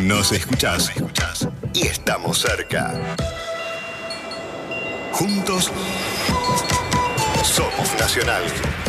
Nos escuchás y estamos cerca. Juntos somos Nacional.